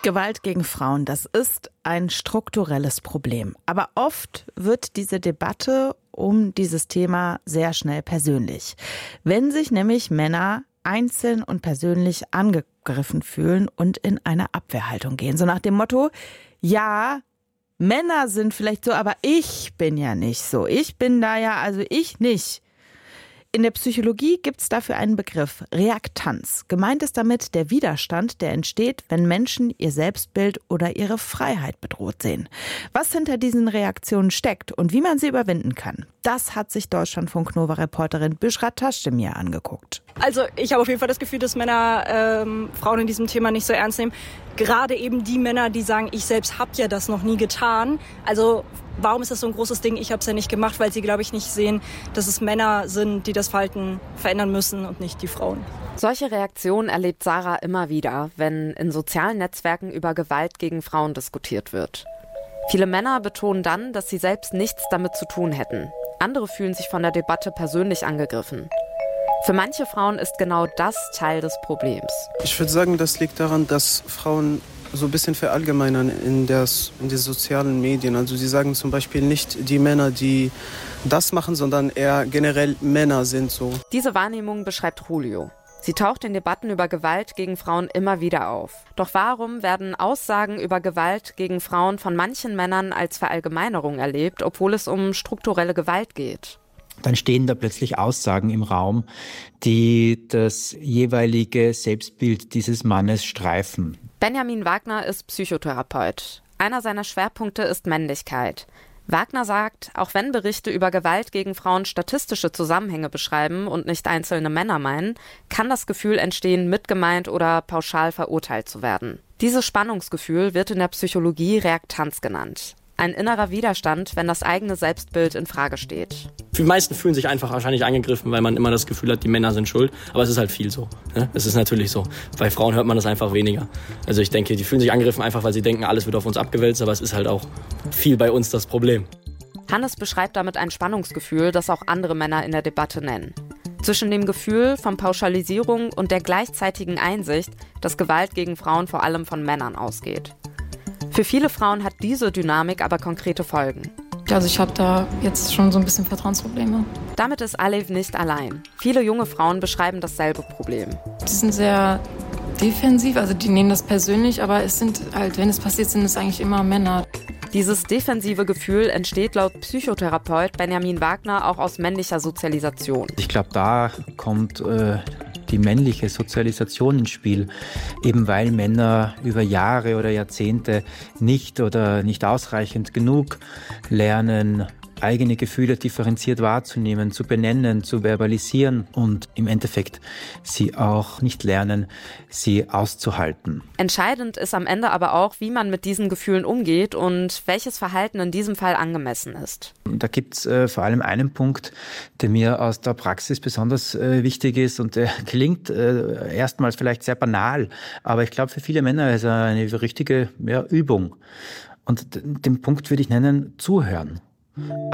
Gewalt gegen Frauen, das ist ein strukturelles Problem. Aber oft wird diese Debatte um dieses Thema sehr schnell persönlich. Wenn sich nämlich Männer einzeln und persönlich angegriffen fühlen und in eine Abwehrhaltung gehen. So nach dem Motto, ja, Männer sind vielleicht so, aber ich bin ja nicht so. Ich bin da ja, also ich nicht. In der Psychologie gibt es dafür einen Begriff, Reaktanz. Gemeint ist damit der Widerstand, der entsteht, wenn Menschen ihr Selbstbild oder ihre Freiheit bedroht sehen. Was hinter diesen Reaktionen steckt und wie man sie überwinden kann, das hat sich Deutschlandfunk-Nova-Reporterin Büschra Taschdemir angeguckt. Also ich habe auf jeden Fall das Gefühl, dass Männer Frauen in diesem Thema nicht so ernst nehmen. Gerade eben die Männer, die sagen, ich selbst habe ja das noch nie getan. Also warum ist das so ein großes Ding? Ich habe es ja nicht gemacht, weil sie, glaube ich, nicht sehen, dass es Männer sind, die das Verhalten verändern müssen und nicht die Frauen. Solche Reaktionen erlebt Sarah immer wieder, wenn in sozialen Netzwerken über Gewalt gegen Frauen diskutiert wird. Viele Männer betonen dann, dass sie selbst nichts damit zu tun hätten. Andere fühlen sich von der Debatte persönlich angegriffen. Für manche Frauen ist genau das Teil des Problems. Ich würde sagen, das liegt daran, dass Frauen so ein bisschen verallgemeinern in den sozialen Medien. Also sie sagen zum Beispiel nicht die Männer, die das machen, sondern eher generell Männer sind so. Diese Wahrnehmung beschreibt Julio. Sie taucht in Debatten über Gewalt gegen Frauen immer wieder auf. Doch warum werden Aussagen über Gewalt gegen Frauen von manchen Männern als Verallgemeinerung erlebt, obwohl es um strukturelle Gewalt geht? Dann stehen da plötzlich Aussagen im Raum, die das jeweilige Selbstbild dieses Mannes streifen. Benjamin Wagner ist Psychotherapeut. Einer seiner Schwerpunkte ist Männlichkeit. Wagner sagt, auch wenn Berichte über Gewalt gegen Frauen statistische Zusammenhänge beschreiben und nicht einzelne Männer meinen, kann das Gefühl entstehen, mitgemeint oder pauschal verurteilt zu werden. Dieses Spannungsgefühl wird in der Psychologie Reaktanz genannt. Ein innerer Widerstand, wenn das eigene Selbstbild in Frage steht. Die meisten fühlen sich einfach wahrscheinlich angegriffen, weil man immer das Gefühl hat, die Männer sind schuld. Aber es ist halt viel so. Ne? Es ist natürlich so. Bei Frauen hört man das einfach weniger. Also ich denke, die fühlen sich angegriffen einfach, weil sie denken, alles wird auf uns abgewälzt. Aber es ist halt auch viel bei uns das Problem. Hannes beschreibt damit ein Spannungsgefühl, das auch andere Männer in der Debatte nennen. Zwischen dem Gefühl von Pauschalisierung und der gleichzeitigen Einsicht, dass Gewalt gegen Frauen vor allem von Männern ausgeht. Für viele Frauen hat diese Dynamik aber konkrete Folgen. Also ich habe da jetzt schon so ein bisschen Vertrauensprobleme. Damit ist Alev nicht allein. Viele junge Frauen beschreiben dasselbe Problem. Die sind sehr defensiv, also die nehmen das persönlich, aber es sind halt, wenn es passiert, sind es eigentlich immer Männer. Dieses defensive Gefühl entsteht laut Psychotherapeut Benjamin Wagner auch aus männlicher Sozialisation. Ich glaube, da kommt die männliche Sozialisation ins Spiel, eben weil Männer über Jahre oder Jahrzehnte nicht ausreichend genug lernen, eigene Gefühle differenziert wahrzunehmen, zu benennen, zu verbalisieren und im Endeffekt sie auch nicht lernen, sie auszuhalten. Entscheidend ist am Ende aber auch, wie man mit diesen Gefühlen umgeht und welches Verhalten in diesem Fall angemessen ist. Da gibt es vor allem einen Punkt, der mir aus der Praxis besonders wichtig ist und der klingt erstmals vielleicht sehr banal, aber ich glaube für viele Männer ist er eine richtige Übung. Und den Punkt würde ich nennen, zuhören.